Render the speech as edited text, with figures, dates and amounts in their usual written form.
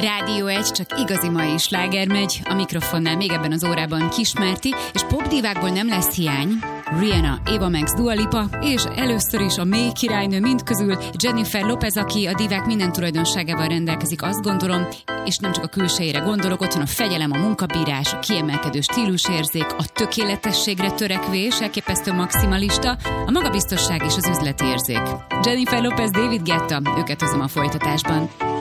Rádió 1, csak igazi mai sláger megy, a mikrofonnál még ebben az órában Kis Márti, és popdivákból nem lesz hiány. Rihanna, Eva Max, Dua Lipa, és először is a mély királynő mindközül Jennifer Lopez, aki a divák minden tulajdonságával rendelkezik, azt gondolom, és nem csak a külsejére gondolok, ott van a fegyelem, a munkabírás, a kiemelkedő stílusérzék, a tökéletességre törekvés, elképesztő maximalista, a magabiztosság és az üzletérzék. Jennifer Lopez, David Guetta, őket hozom a folytatásban.